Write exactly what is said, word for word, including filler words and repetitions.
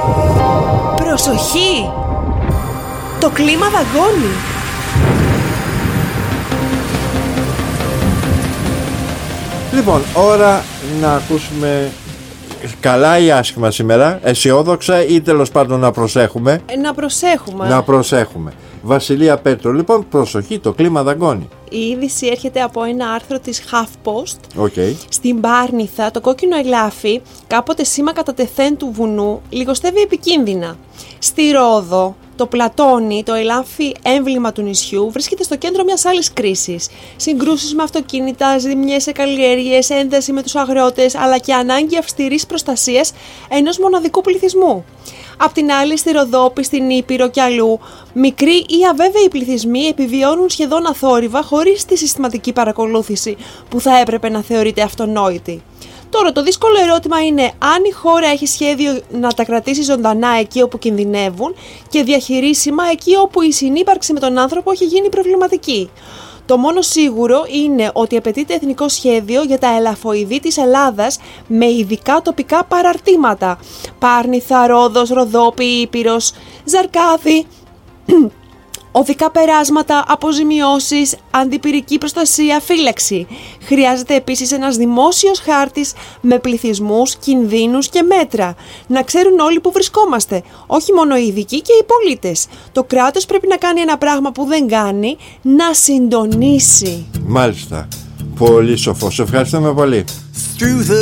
Προσοχή! Το κλίμα δαγκώνει. Λοιπόν, ώρα να ακούσουμε καλά ή άσχημα σήμερα, αισιόδοξα ή τέλος πάντων να προσέχουμε. Ε, να προσέχουμε. Να προσέχουμε. Βασιλεία Πέτρο, λοιπόν, προσοχή, το κλίμα δαγκώνει. Η είδηση έρχεται από ένα άρθρο της HuffPost. Okay. Στην Πάρνηθα, το κόκκινο ελάφι, κάποτε σήμα κατά τεθέν του βουνού, λιγοστεύει επικίνδυνα. Στη Ρόδο, το πλατόνι, το ελάφι έμβλημα του νησιού, βρίσκεται στο κέντρο μιας άλλης κρίσης. Συγκρούσεις με αυτοκίνητα, ζημιές σε καλλιέργειες, ένταση με τους αγρότες, αλλά και ανάγκη αυστηρής προστασίας ενός μοναδικού πληθυσμού. Απ' την άλλη, στη Ροδόπη, στην Ήπειρο και αλλού, μικροί ή αβέβαιοι πληθυσμοί επιβιώνουν σχεδόν αθόρυβα χωρίς τη συστηματική παρακολούθηση που θα έπρεπε να θεωρείται αυτονόητη. Τώρα, το δύσκολο ερώτημα είναι αν η χώρα έχει σχέδιο να τα κρατήσει ζωντανά εκεί όπου κινδυνεύουν και διαχειρίσιμα εκεί όπου η συνύπαρξη με τον άνθρωπο έχει γίνει προβληματική. Το μόνο σίγουρο είναι ότι απαιτείται εθνικό σχέδιο για τα ελαφοειδή της Ελλάδας με ειδικά τοπικά παραρτήματα. Πάρνηθα, Ρόδος, Ροδόπη, Ήπειρος, Ζαρκάδη, οδικά περάσματα, αποζημιώσεις, αντιπυρική προστασία, φύλαξη. Χρειάζεται επίσης ένας δημόσιος χάρτης με πληθυσμούς, κινδύνους και μέτρα. Να ξέρουν όλοι που βρισκόμαστε, όχι μόνο οι ειδικοί και οι πολίτες. Το κράτος πρέπει να κάνει ένα πράγμα που δεν κάνει, να συντονίσει. Μάλιστα. Πολύ σοφό. Σε ευχαριστούμε πολύ.